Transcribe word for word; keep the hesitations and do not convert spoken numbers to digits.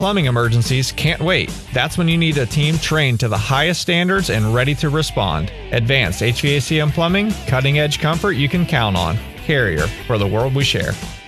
Plumbing emergencies can't wait. That's when you need a team trained to the highest standards and ready to respond. Advanced H V A C and Plumbing, cutting edge comfort you can count on. Carrier, for the world we share.